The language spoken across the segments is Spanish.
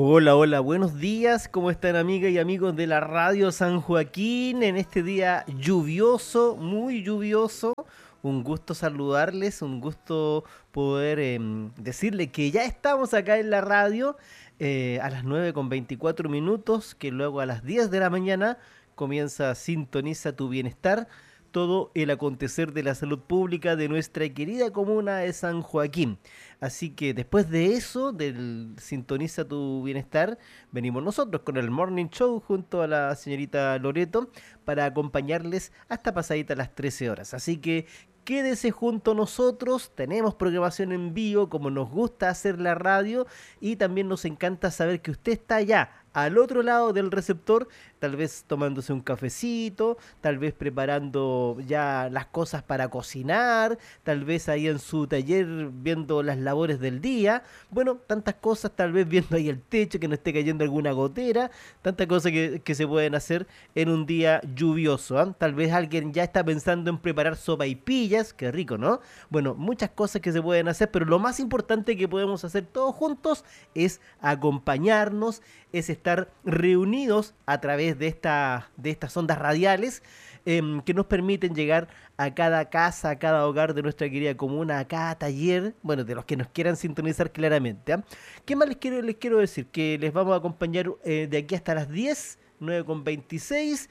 Hola, hola, buenos días, ¿cómo están amigas y amigos de la Radio San Joaquín en este día lluvioso, muy lluvioso? Un gusto saludarles, un gusto poder decirle que ya estamos acá en la radio a las 9:24 minutos, que luego a las 10 de la mañana comienza Sintoniza tu Bienestar, todo el acontecer de la salud pública de nuestra querida comuna de San Joaquín. Así que después de eso, del Sintoniza tu Bienestar, venimos nosotros con el Morning Show junto a la señorita Loreto para acompañarles hasta pasadita las 13 horas. Así que quédese junto a nosotros, tenemos programación en vivo como nos gusta hacer la radio y también nos encanta saber que usted está allá al otro lado del receptor, tal vez tomándose un cafecito, tal vez preparando ya las cosas para cocinar, tal vez ahí en su taller viendo las labores del día, bueno, tantas cosas, tal vez viendo ahí el techo que no esté cayendo alguna gotera, tantas cosas que se pueden hacer en un día lluvioso, ¿ah? Tal vez alguien ya está pensando en preparar sopaipillas, qué rico, ¿no? Bueno, muchas cosas que se pueden hacer, pero lo más importante que podemos hacer todos juntos es acompañarnos, es estar reunidos a través de estas ondas radiales que nos permiten llegar a cada casa, a cada hogar de nuestra querida comuna, a cada taller, bueno, de los que nos quieran sintonizar claramente. ¿Ah? ¿Qué más les quiero decir? Que les vamos a acompañar de aquí hasta las 10, 9:26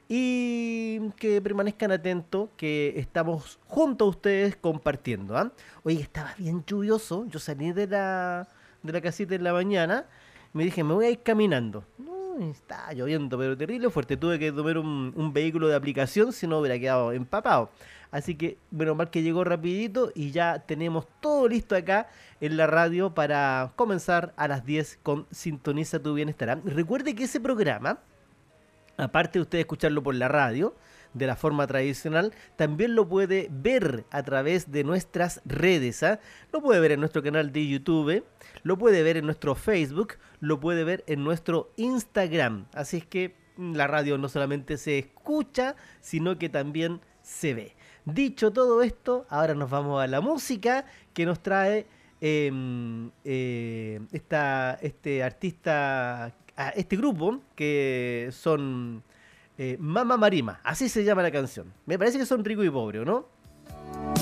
y que permanezcan atentos, que estamos junto a ustedes compartiendo. ¿Ah? Oye, estaba bien lluvioso, yo salí de la casita en la mañana, me dije, me voy a ir caminando. No, estaba lloviendo, pero terrible fuerte. Tuve que tomar un vehículo de aplicación, si no hubiera quedado empapado. Así que, bueno, mal que llegó rapidito y ya tenemos todo listo acá en la radio para comenzar a las 10 con Sintoniza tu Bienestar. ¿Ah? Recuerde que ese programa, aparte de usted escucharlo por la radio, de la forma tradicional, también lo puede ver a través de nuestras redes. ¿Ah? Lo puede ver en nuestro canal de YouTube, lo puede ver en nuestro Facebook, lo puede ver en nuestro Instagram. Así es que la radio no solamente se escucha, sino que también se ve. Dicho todo esto, ahora nos vamos a la música que nos trae este artista, este grupo que son Mama Marima, así se llama la canción. Me parece que son Rico y Pobre, ¿o no?